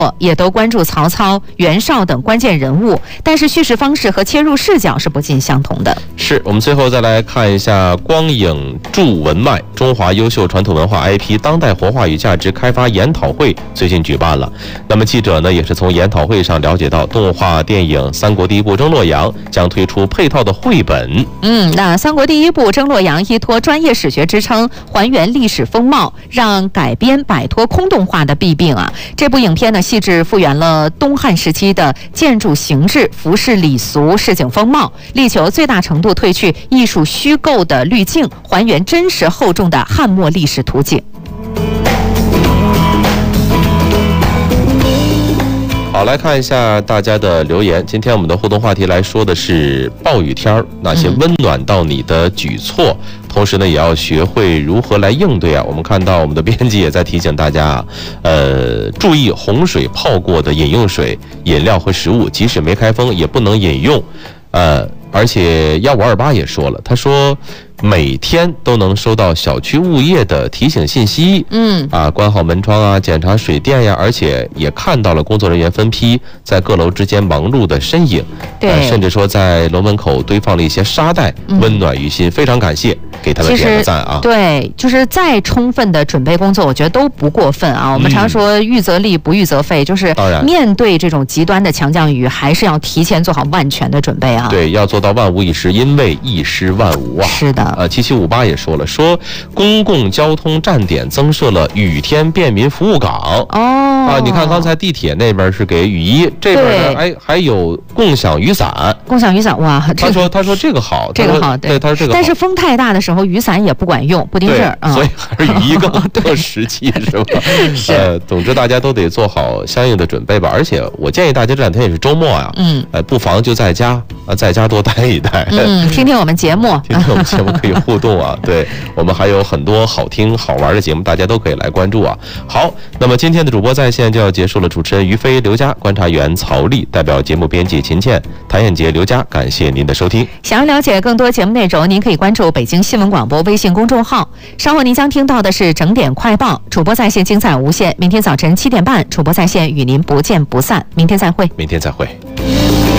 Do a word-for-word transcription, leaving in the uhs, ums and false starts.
也都关注曹操、袁绍等关键人物，但是叙事方式和切入视角是不尽相同的。 是我们最后再来看一下光影著文脉中华优秀传统文化 I P 当代活化与价值开发研讨会最近举办了。那么记者呢也是从研讨会上了解到，动画电影《三国第一部征洛阳》将推出配套的绘本。 嗯，那《三国第一部征洛阳》依托专业史学支撑，还原历史风貌，让改编摆脱空洞化的弊病啊。这部影片呢，细致复原了东汉时期的建筑形制、服饰礼俗、市井风貌，力求最大程度褪去艺术虚构的滤镜，还原真实厚重的汉末历史图景。 好，来看一下大家的留言。今天我们的互动话题来说的是暴雨天那些温暖到你的举措，嗯、同时呢，也要学会如何来应对啊。我们看到我们的编辑也在提醒大家啊，呃，注意洪水泡过的饮用水、饮料和食物，即使没开封也不能饮用。呃，而且幺五二八也说了，他说每天都能收到小区物业的提醒信息，嗯，啊，关好门窗啊，检查水电呀，而且也看到了工作人员分批在各楼之间忙碌的身影，对、呃，甚至说在楼门口堆放了一些沙袋，温暖于心，嗯、非常感谢，给他们点个赞啊！ 对，就是再充分的准备工作，我觉得都不过分啊。我们常说预则立，不预则废，就是面对这种极端的强降雨，还是要提前做好万全的准备啊。 对，要做到万无一失，因为一失万无啊。 是的。 呃，七七五八也说了，说公共交通站点增设了雨天便民服务岗。哦，啊，你看刚才地铁那边是给雨衣，这边呢，哎，还有共享雨伞。 共享雨伞，哇，这个、 他说他说这个好， 这个好， 对，他说这个好。 但是风太大的时候，雨伞也不管用，不顶劲儿啊。 所以还是雨衣更更实际，是吧？ 是。 呃，总之大家都得做好相应的准备吧。而且我建议大家这两天也是周末呀，嗯，呃，不妨就在家啊，在家多待一待， 嗯，听听我们节目， 听听我们节目可以互动啊。对，我们还有很多好听好玩的节目，大家都可以来关注啊。好，那么今天的主播在线就要结束了，主持人于飞、刘佳，观察员曹丽，代表节目编辑秦倩、谭艳杰、刘佳，感谢您的收听。 想要了解更多节目内容，您可以关注北京新闻广播微信公众号。稍后您将听到的是整点快报，主播在线精彩无限。明天早晨七点半，主播在线与您不见不散。明天再会。 明天再会。